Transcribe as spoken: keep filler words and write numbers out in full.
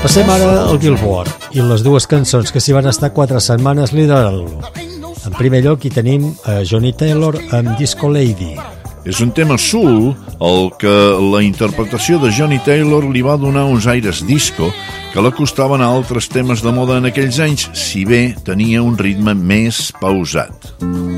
Passem ara al Billboard i les dues cançons que s'hi van estar quatre setmanes liderant-lo. En primer lloc hi tenim a Johnny Taylor amb Disco Lady. És un tema soul el que la interpretació de Johnny Taylor li va donar uns aires disco que l'acostaven a altres temes de moda en aquells anys, si bé tenia un ritme més pausat.